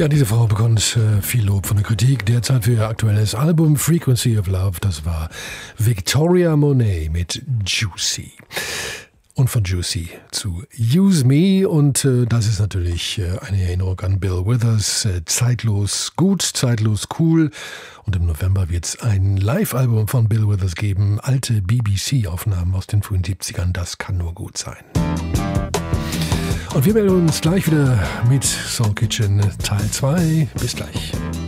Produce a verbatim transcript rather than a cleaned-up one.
Ja, diese Frau bekommt äh, viel Lob von der Kritik. Derzeit für ihr aktuelles Album Frequency of Love. Das war Victoria Monet mit Juicy. Und von Juicy zu Use Me. Und äh, das ist natürlich äh, eine Erinnerung an Bill Withers. Äh, zeitlos gut, zeitlos cool. Und im November wird es ein Live-Album von Bill Withers geben. Alte B B C-Aufnahmen aus den frühen siebzigern. Das kann nur gut sein. Und wir melden uns gleich wieder mit Soul Kitchen Teil zwei. Bis gleich.